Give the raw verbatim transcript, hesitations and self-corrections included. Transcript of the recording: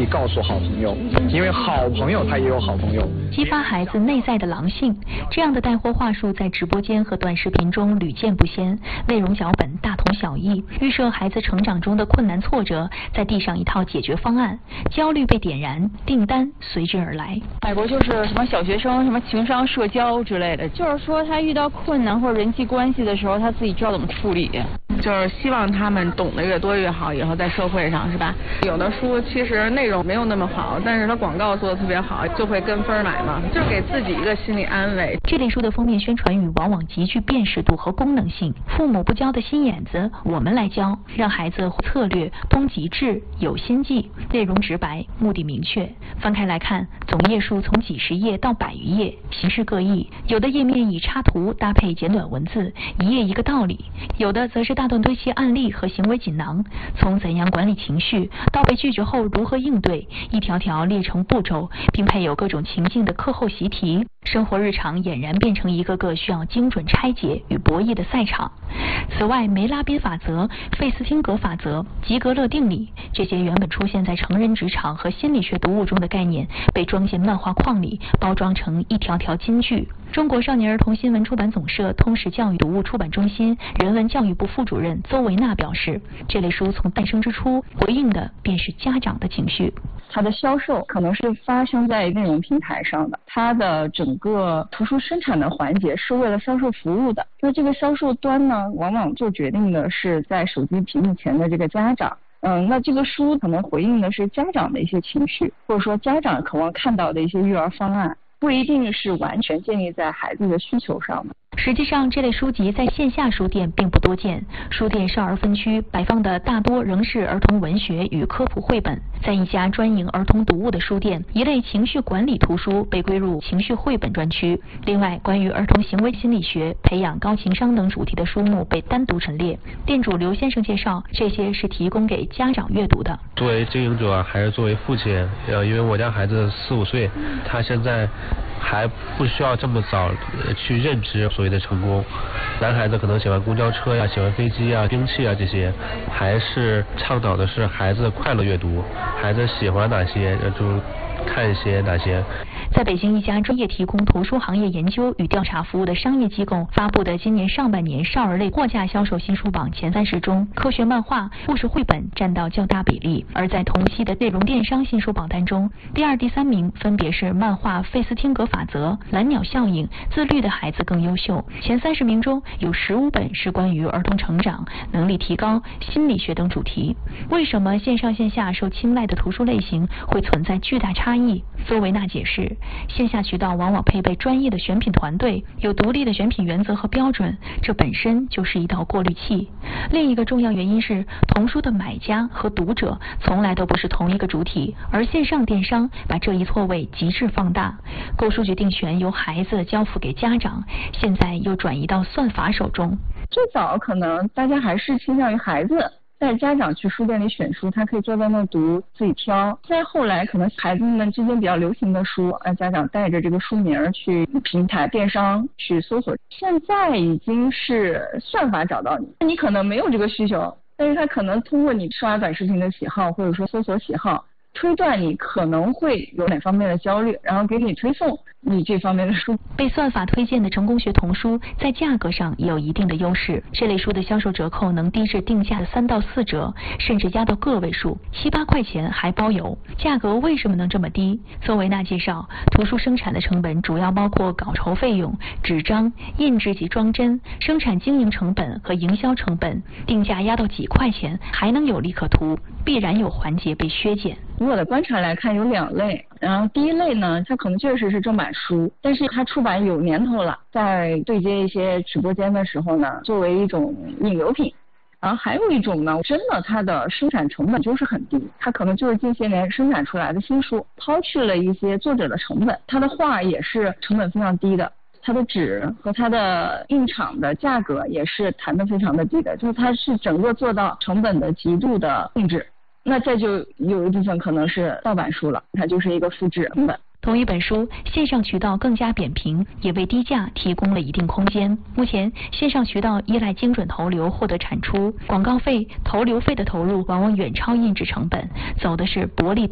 以告诉好朋友，因为好朋友他也有好朋友。 激发孩子内在的狼性，这样的带货话术在直播间和短视频中屡见不鲜，内容脚本大同小异，预设孩子成长中的困难挫折，再递上一套解决方案，焦虑被点燃，订单随之而来。 美国就是什么小学生什么情商社交之类的，就是说他遇到困难或者人际关系的时候，他自己知道怎么处理。 就是希望他们懂得越多越好，以后在社会上是吧？有的书其实内容没有那么好，但是它广告做的特别好，就会跟风买嘛，就是给自己一个心理安慰。 这类书的封面宣传语往往极具辨识度和功能性，父母不教的心眼子，我们来教，让孩子策略通极致，有心计，内容直白，目的明确。翻开来看，总页数从几十页到百余页，形式各异，有的页面以插图搭配简短文字，一页一个道理，有的则是大段堆砌案例和行为锦囊，从怎样管理情绪到被拒绝后如何应对，一条条列成步骤，并配有各种情境的课后习题。生活日常俨然变成一个个需要精准拆解与博弈的赛场。此外，梅拉宾法则、费斯汀格法则、吉格勒定理这些原本出现在成人职场和心理学读物中的概念，被装进漫画框里，包装成一条条金句。中国少年儿童新闻出版总社通识教育读物出版中心人文教育部副主任邹维娜表示，这类书从诞生之初回应的便是家长的情绪。 它的销售可能是发生在内容平台上的，它的整个图书生产的环节是为了销售服务的。那这个销售端呢，往往就决定的是在手机屏幕前的这个家长。嗯，那这个书可能回应的是家长的一些情绪，或者说家长渴望看到的一些育儿方案，不一定是完全建立在孩子的需求上的。 实际上，这类书籍在线下书店并不多见，书店少儿分区摆放的大多仍是儿童文学与科普绘本。在一家专营儿童读物的书店，一类情绪管理图书被归入情绪绘本专区。另外，关于儿童行为心理学、培养高情商等主题的书目被单独陈列。店主刘先生介绍，这些是提供给家长阅读的。 作为经营者还是作为父亲，呃，因为我家孩子四五岁，他现在还不需要这么早去认知所谓的成功。男孩子可能喜欢公交车呀、喜欢飞机啊、兵器啊这些，还是倡导的是孩子快乐阅读，孩子喜欢哪些就看一些哪些。 在北京一家专业提供图书行业研究与调查服务的商业机构发布的今年上半年少儿类货架销售新书榜前三十中，科学漫画、故事绘本占到较大比例。而在同期的内容电商新书榜单中，第二、第三名分别是漫画《费斯汀格法则》、蓝鸟效应、自律的孩子更优秀。前三十名中有十五本是关于儿童成长、能力提高、心理学等主题。为什么线上线下受青睐的图书类型会存在巨大差异？邹维娜解释，线下渠道往往配备专业的选品团队，有独立的选品原则和标准，这本身就是一道过滤器。另一个重要原因是，童书的买家和读者从来都不是同一个主体，而线上电商把这一错位极致放大。购书决定权由孩子交付给家长，现在又转移到算法手中。 最早可能大家还是倾向于孩子带家长去书店里选书，他可以坐在那读自己挑。再后来可能孩子们之间比较流行的书，呃，家长带着这个书名去平台电商去搜索。现在已经是算法找到你，你可能没有这个需求，但是他可能通过你刷短视频的喜好或者说搜索喜好，推断你可能会有哪方面的焦虑，然后给你推送你这方面的书。 被算法推荐的成功学童书在价格上也有一定的优势，这类书的销售折扣能低至定价的三到四折，甚至压到个位数，七八块钱还包邮。价格为什么能这么低？邹维娜介绍，图书生产的成本主要包括稿酬费用、纸张、印制及装帧、生产经营成本和营销成本，定价压到几块钱还能有利可图，必然有环节被削减。 以我的观察来看，有两类。然后第一类呢，它可能确实是正版书，但是它出版有年头了，在对接一些直播间的时候呢，作为一种引流品。然后还有一种呢，真的它的生产成本就是很低，它可能就是近些年生产出来的新书，抛去了一些作者的成本，它的画也是成本非常低的，它的纸和它的印厂的价格也是谈得非常的低的，就是它是整个做到成本的极度的控制。那再就有一部分可能是盗版书了，它就是一个复制成本。 同一本书，线上渠道更加扁平，也为低价提供了一定空间。目前，线上渠道依赖精准投流获得产出，广告费、投流费的投入往往远超印制成本，走的是薄利多